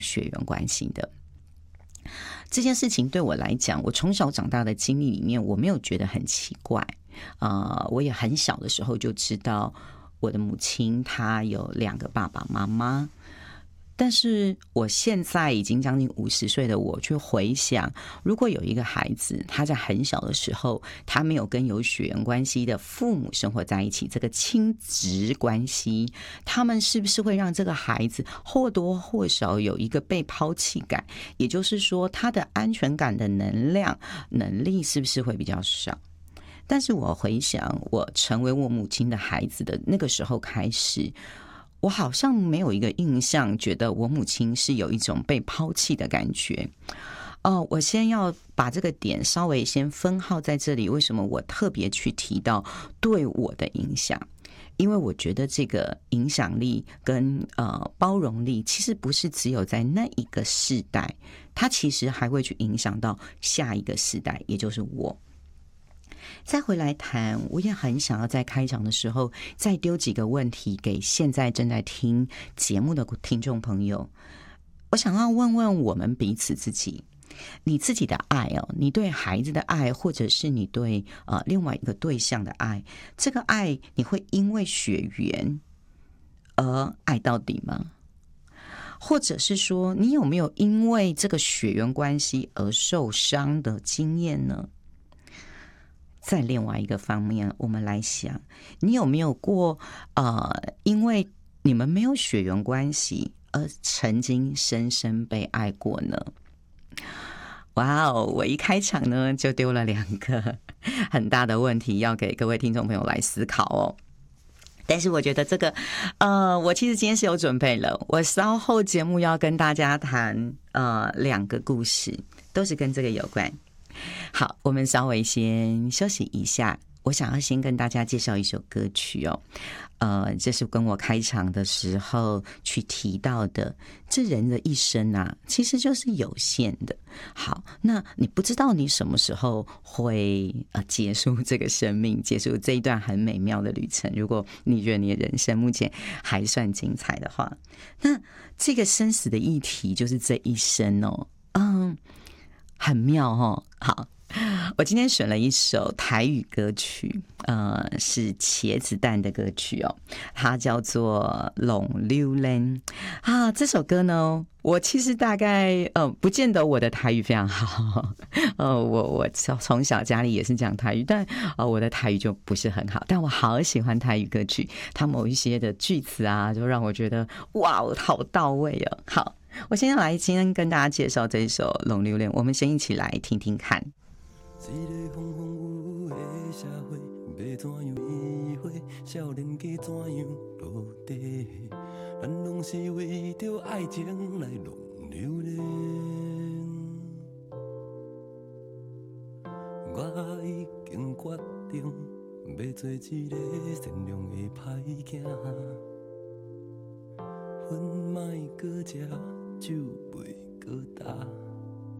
血缘关系的。这件事情对我来讲，我从小长大的经历里面，我没有觉得很奇怪。我也很小的时候就知道我的母亲她有2个爸爸妈妈。但是我现在已经将近50岁的我去回想，如果有一个孩子他在很小的时候他没有跟有血缘关系的父母生活在一起，这个亲职关系，他们是不是会让这个孩子或多或少有一个被抛弃感？也就是说他的安全感的能力是不是会比较少？但是我回想我成为我母亲的孩子的那个时候开始，我好像没有一个印象觉得我母亲是有一种被抛弃的感觉。我先要把这个点稍微先分号在这里，为什么我特别去提到对我的影响？因为我觉得这个影响力跟包容力其实不是只有在那一个世代，它其实还会去影响到下一个世代，也就是我。再回来谈，我也很想要在开场的时候再丢几个问题给现在正在听节目的听众朋友。我想要问问我们彼此自己，你自己的爱你对孩子的爱，或者是你对另外一个对象的爱，这个爱你会因为血缘而爱到底吗？或者是说你有没有因为这个血缘关系而受伤的经验呢？在另外一个方面，我们来想，你有没有过因为你们没有血缘关系而曾经深深被爱过呢？哇哦，我一开场呢就丢了2个很大的问题要给各位听众朋友来思考哦。但是我觉得这个我其实今天是有准备了，我稍后节目要跟大家谈2个故事，都是跟这个有关。好，我们稍微先休息一下。我想要先跟大家介绍一首歌曲这是跟我开场的时候去提到的。这人的一生啊，其实就是有限的。好，那你不知道你什么时候会结束这个生命，结束这一段很美妙的旅程。如果你觉得你的人生目前还算精彩的话，那这个生死的议题就是这一生很妙哦。好，我今天选了一首台语歌曲，是茄子蛋的歌曲它叫做《浪流连》这首歌呢，我其实大概不见得我的台语非常好，我从小家里也是讲台语，但我的台语就不是很好，但我好喜欢台语歌曲，它某一些的句子啊，就让我觉得哇，好到位哦。好，我先来今天跟大家介绍这一首《浪流连》，我们先一起来听听看。 一个风风雨雨的社会，要怎样移花？少年家怎样落地？咱拢是为着爱情来浪流连。我已经决定，要做一个善良的歹囝。粉莫搁食，酒袂搁干。